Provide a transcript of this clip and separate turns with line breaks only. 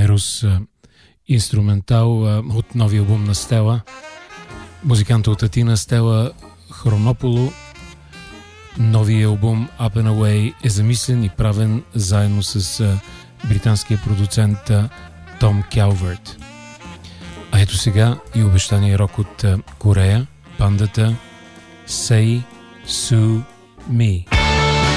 Ерос, инструментал от новия албум на Стела. Музиканта от Атина Стела Хронополо. Новия албум Up and Away е замислен и правен заедно с британския продуцент Том Калверт. А ето сега и обещания рок от Корея, бандата Say Sue Me.